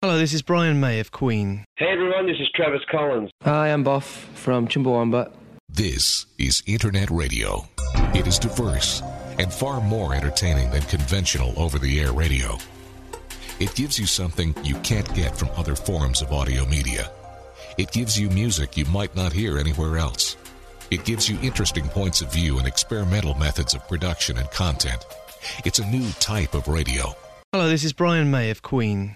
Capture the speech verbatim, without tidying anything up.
Hello, this is Brian May of Queen. Hey everyone, this is Travis Collins. Hi, I'm Boff from Chumbawamba. This is Internet Radio. It is diverse and far more entertaining than conventional over-the-air radio. It gives you something you can't get from other forms of audio media. It gives you music you might not hear anywhere else. It gives you interesting points of view and experimental methods of production and content. It's a new type of radio. Hello, this is Brian May of Queen.